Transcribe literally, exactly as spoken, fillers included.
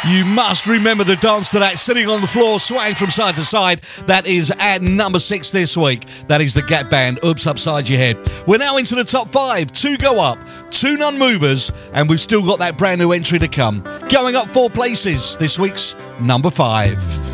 You must remember the dance to that, sitting on the floor, swaying from side to side. That is at number six this week. That is the Gap Band, Oops Upside Your Head. We're now into the top five. Two go up, two non-movers, and we've still got that brand new entry to come. Going up four places, this week's number five.